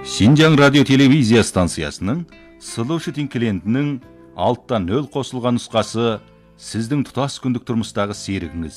Шинжаң радио телевизия станциясының Сұлушы тинклендінің 6-нөл қосылған нұсқасы сіздің тұтас күндік тұрмыстағы серігіңіз.